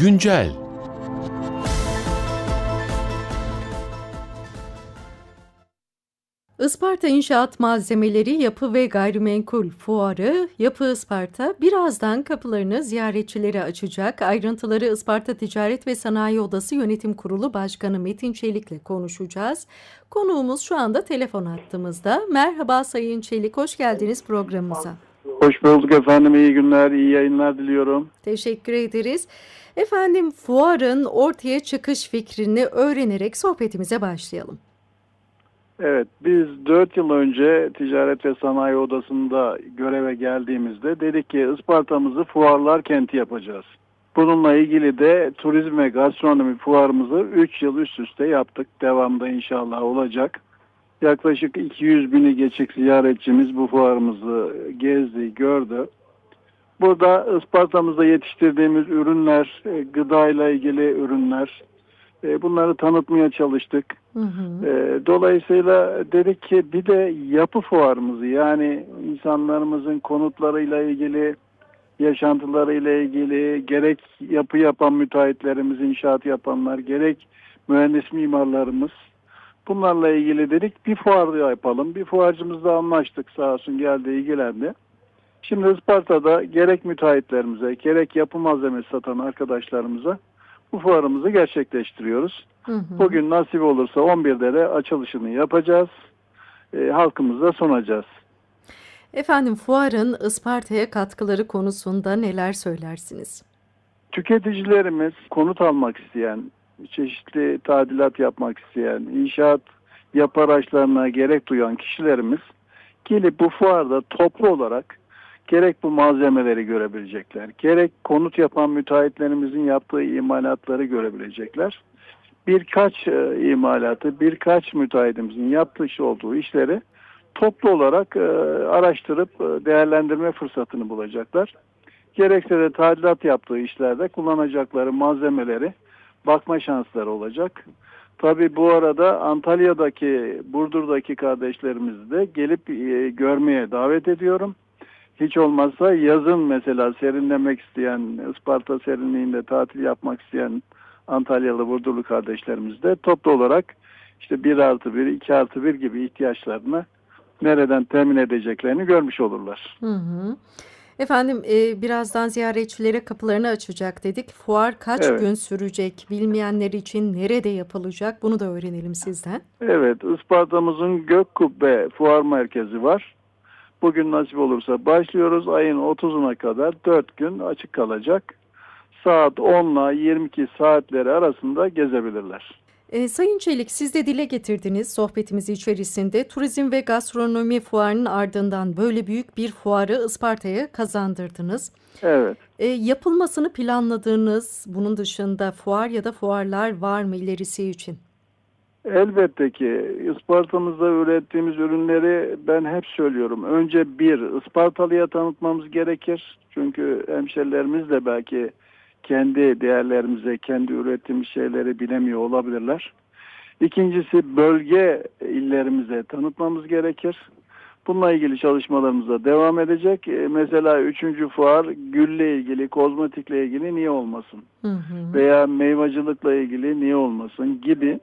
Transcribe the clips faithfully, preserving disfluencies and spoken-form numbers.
Güncel. Isparta İnşaat Malzemeleri Yapı ve Gayrimenkul Fuarı, Yapı Isparta birazdan kapılarını ziyaretçilere açacak. Ayrıntıları Isparta Ticaret ve Sanayi Odası Yönetim Kurulu Başkanı Metin Çelik'le konuşacağız. Konuğumuz şu anda telefon hattımızda. Merhaba Sayın Çelik, hoş geldiniz programımıza. Hoş bulduk efendim, iyi günler, iyi yayınlar diliyorum. Teşekkür ederiz. Efendim, fuarın ortaya çıkış fikrini öğrenerek sohbetimize başlayalım. Evet, biz dört yıl önce Ticaret ve Sanayi Odası'nda göreve geldiğimizde dedik ki Isparta'mızı fuarlar kenti yapacağız. Bununla ilgili de turizm ve gastronomi fuarımızı üç yıl üst üste yaptık. Devamda inşallah olacak. Yaklaşık iki yüz bini geçik ziyaretçimiz bu fuarımızı gezdi, gördü. Burada Isparta'mızda yetiştirdiğimiz ürünler, gıdayla ilgili ürünler, bunları tanıtmaya çalıştık. Hı hı. Dolayısıyla dedik ki bir de yapı fuarımızı, yani insanlarımızın konutlarıyla ilgili, yaşantılarıyla ilgili, gerek yapı yapan müteahhitlerimiz, inşaat yapanlar, gerek mühendis mimarlarımız, bunlarla ilgili dedik bir fuar yapalım. Bir fuarcımızla anlaştık, sağ olsun geldi, ilgilendi. Şimdi Isparta'da gerek müteahhitlerimize, gerek yapı malzemesi satan arkadaşlarımıza bu fuarımızı gerçekleştiriyoruz. Hı hı. Bugün nasip olursa on birde de açılışını yapacağız. E, halkımıza sunacağız. Efendim, fuarın Isparta'ya katkıları konusunda neler söylersiniz? Tüketicilerimiz, konut almak isteyen, çeşitli tadilat yapmak isteyen, inşaat yapı araçlarına gerek duyan kişilerimiz gelip bu fuarda toplu olarak gerek bu malzemeleri görebilecekler, gerek konut yapan müteahhitlerimizin yaptığı imalatları görebilecekler. Birkaç e, imalatı, birkaç müteahhitimizin yaptığı olduğu işleri toplu olarak e, araştırıp e, değerlendirme fırsatını bulacaklar. Gerekse de tadilat yaptığı işlerde kullanacakları malzemeleri bakma şansları olacak. Tabii bu arada Antalya'daki, Burdur'daki kardeşlerimizi de gelip e, görmeye davet ediyorum. Hiç olmazsa yazın mesela serinlemek isteyen, Isparta serinliğinde tatil yapmak isteyen Antalyalı, Burdurlu kardeşlerimiz de toplu olarak işte bir artı bir, iki artı bir gibi ihtiyaçlarını nereden temin edeceklerini görmüş olurlar. Hı hı. Efendim, e, birazdan ziyaretçilere kapılarını açacak dedik. Fuar kaç Evet. gün sürecek? Bilmeyenler için nerede yapılacak? Bunu da öğrenelim sizden. Evet, Isparta'mızın Gökkubbe Fuar Merkezi var. Bugün nasip olursa başlıyoruz. Ayın otuzuna kadar dört gün açık kalacak. Saat on ile yirmi iki saatleri arasında gezebilirler. E, Sayın Çelik, siz de dile getirdiniz sohbetimiz içerisinde. Turizm ve gastronomi fuarının ardından böyle büyük bir fuarı Isparta'ya kazandırdınız. Evet. E, yapılmasını planladığınız, bunun dışında fuar ya da fuarlar var mı ilerisi için? Elbette ki Isparta'mızda ürettiğimiz ürünleri ben hep söylüyorum. Önce bir, Ispartalı'ya tanıtmamız gerekir. Çünkü hemşerilerimiz de belki kendi değerlerimize, kendi ürettiğimiz şeyleri bilemiyor olabilirler. İkincisi, bölge illerimize tanıtmamız gerekir. Bununla ilgili çalışmalarımıza devam edecek. Mesela üçüncü fuar gülle ilgili, kozmetikle ilgili niye olmasın? Hı hı. Veya meyvacılıkla ilgili niye olmasın gibi.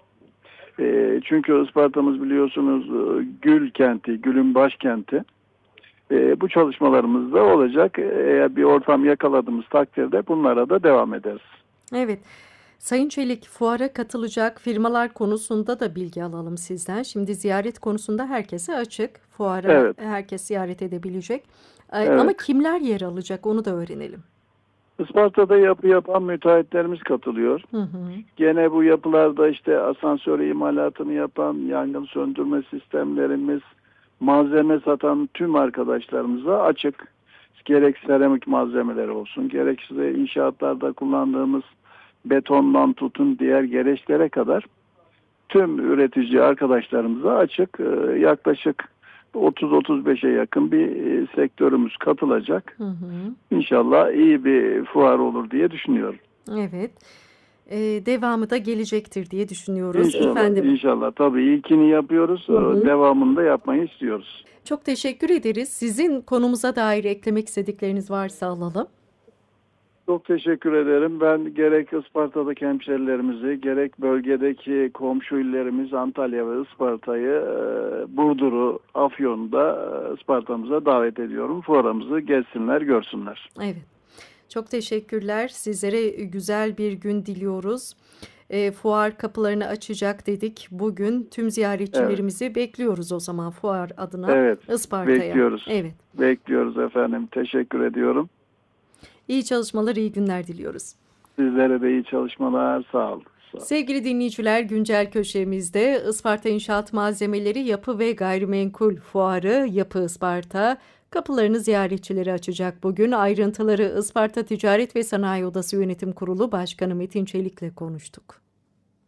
E, çünkü Isparta'mız biliyorsunuz gül kenti, gülün başkenti. E, bu çalışmalarımız da olacak. Eğer bir ortam yakaladığımız takdirde bunlara da devam ederiz. Evet. Sayın Çelik, fuara katılacak firmalar konusunda da bilgi alalım sizden. Şimdi ziyaret konusunda herkese açık. Fuara Evet. herkes ziyaret edebilecek. Evet. Ama kimler yer alacak onu da öğrenelim. Isparta'da yapı yapan müteahhitlerimiz katılıyor. Hı hı. Gene bu yapılarda işte asansör imalatını yapan, yangın söndürme sistemlerimiz, malzeme satan tüm arkadaşlarımıza açık. Gerek seramik malzemeleri olsun, gerekse inşaatlarda kullandığımız betondan tutun diğer gereçlere kadar tüm üretici arkadaşlarımıza açık. Yaklaşık otuz otuz beşe yakın bir sektörümüz katılacak. Hı hı. İnşallah iyi bir fuar olur diye düşünüyorum. Evet. Ee, devamı da gelecektir diye düşünüyoruz. İnşallah, Efendim. İnşallah. Tabii ilkini yapıyoruz. Hı hı. Devamını da yapmayı istiyoruz. Çok teşekkür ederiz. Sizin konumuza dair eklemek istedikleriniz varsa alalım. Çok teşekkür ederim. Ben gerek Isparta'daki hemşerilerimizi, gerek bölgedeki komşu illerimiz Antalya ve Isparta'yı, e, Burdur'u, Afyon'u da e, Isparta'mıza davet ediyorum. Fuarımızı gezsinler, görsünler. Evet. Çok teşekkürler. Sizlere güzel bir gün diliyoruz. E, fuar kapılarını açacak dedik. Bugün tüm ziyaretçilerimizi evet. bekliyoruz o zaman fuar adına evet, Isparta'ya. Bekliyoruz. Evet. Bekliyoruz efendim. Teşekkür ediyorum. İyi çalışmalar, iyi günler diliyoruz. Sizlere de iyi çalışmalar. Sağ olun. Sağ olun. Sevgili dinleyiciler, güncel köşemizde Isparta İnşaat Malzemeleri Yapı ve Gayrimenkul Fuarı Yapı Isparta kapılarını ziyaretçilere açacak bugün. Ayrıntıları Isparta Ticaret ve Sanayi Odası Yönetim Kurulu Başkanı Metin Çelik'le konuştuk.